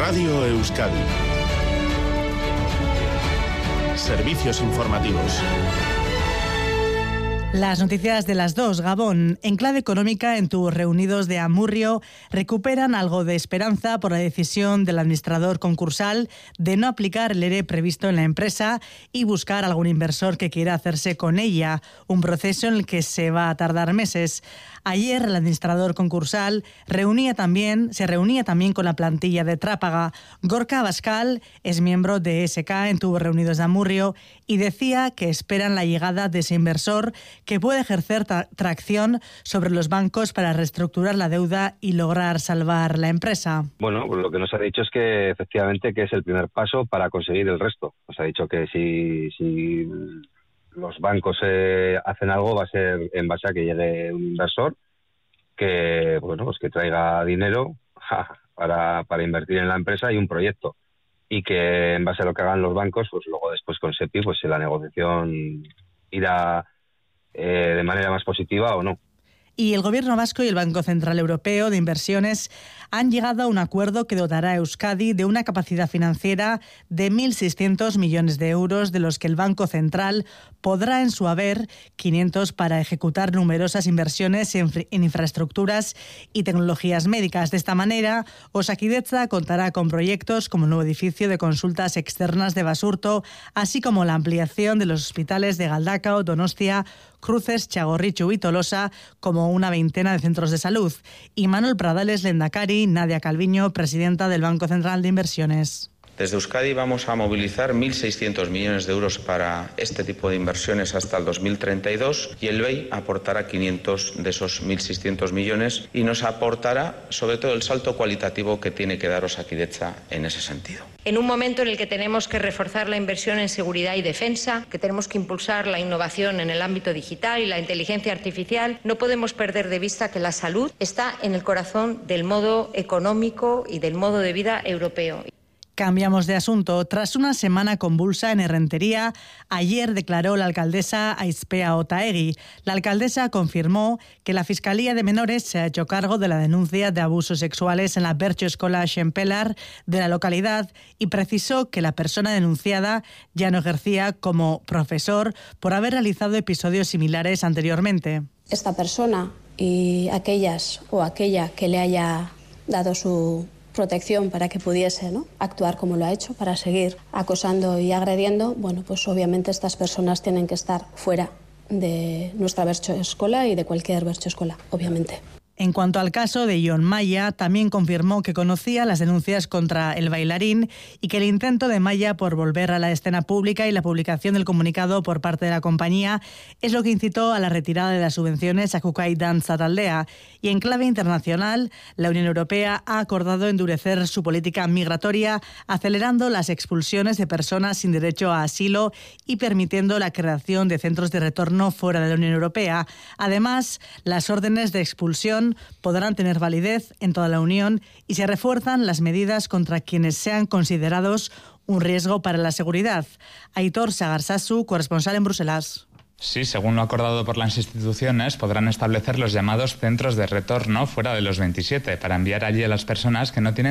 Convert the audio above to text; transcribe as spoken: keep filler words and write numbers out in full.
Radio Euskadi. Servicios informativos. Las noticias de las dos. Gabón. En clave económica, en Tubos Reunidos de Amurrio recuperan algo de esperanza por la decisión del administrador concursal de no aplicar el ERE previsto en la empresa y buscar algún inversor que quiera hacerse con ella, un proceso en el que se va a tardar meses. Ayer el administrador concursal reunía también, se reunía también con la plantilla de Trápaga. Gorka Abascal es miembro de E S K en Tubos Reunidos de Amurrio y decía que esperan la llegada de ese inversor que puede ejercer tra- tracción sobre los bancos para reestructurar la deuda y lograr salvar la empresa. Bueno, pues lo que nos ha dicho es que efectivamente que es el primer paso para conseguir el resto. Nos ha dicho que si, si los bancos eh, hacen algo va a ser en base a que llegue un inversor que, bueno, pues que traiga dinero para, para invertir en la empresa y un proyecto. Y que en base a lo que hagan los bancos, pues luego después con SEPI, pues si la negociación irá Eh, de manera más positiva o no. Y el Gobierno vasco y el Banco Central Europeo de Inversiones han llegado a un acuerdo que dotará a Euskadi de una capacidad financiera de mil seiscientos millones de euros, de los que el Banco Central podrá en su haber quinientos para ejecutar numerosas inversiones en, en infraestructuras y tecnologías médicas. De esta manera, Osakidetza contará con proyectos como el nuevo edificio de consultas externas de Basurto, así como la ampliación de los hospitales de Galdakao, Donostia, Cruces, Txagorritxu y Tolosa, como una veintena de centros de salud. Y Manuel Pradales Lehendakari, Nadia Calviño, presidenta del Banco Central de Inversiones. Desde Euskadi vamos a movilizar mil seiscientos millones de euros para este tipo de inversiones hasta el dos mil treinta y dos y el B E I aportará quinientos de esos mil seiscientos millones y nos aportará sobre todo el salto cualitativo que tiene que dar Osakidetza en ese sentido. En un momento en el que tenemos que reforzar la inversión en seguridad y defensa, que tenemos que impulsar la innovación en el ámbito digital y la inteligencia artificial, no podemos perder de vista que la salud está en el corazón del modo económico y del modo de vida europeo. Cambiamos de asunto. Tras una semana convulsa en Errentería, ayer declaró la alcaldesa Aizpea Otaegui. La alcaldesa confirmó que la Fiscalía de Menores se ha hecho cargo de la denuncia de abusos sexuales en la Bertxoeskola Xempelar de la localidad y precisó que la persona denunciada ya no ejercía como profesor por haber realizado episodios similares anteriormente. Esta persona y aquellas o aquella que le haya dado su protección para que pudiese, ¿no?, actuar como lo ha hecho, para seguir acosando y agrediendo, bueno, pues obviamente estas personas tienen que estar fuera de nuestra Bertxoeskola y de cualquier Bertxoeskola, obviamente. En cuanto al caso de Jon Maya, también confirmó que conocía las denuncias contra el bailarín y que el intento de Maya por volver a la escena pública y la publicación del comunicado por parte de la compañía es lo que incitó a la retirada de las subvenciones a Kukai Dantza Taldea. Y en clave internacional, la Unión Europea ha acordado endurecer su política migratoria, acelerando las expulsiones de personas sin derecho a asilo y permitiendo la creación de centros de retorno fuera de la Unión Europea. Además, las órdenes de expulsión podrán tener validez en toda la Unión y se refuerzan las medidas contra quienes sean considerados un riesgo para la seguridad. Aitor Sagarsasu, corresponsal en Bruselas. Sí, según lo acordado por las instituciones, podrán establecer los llamados centros de retorno fuera de los veintisiete para enviar allí a las personas que no tienen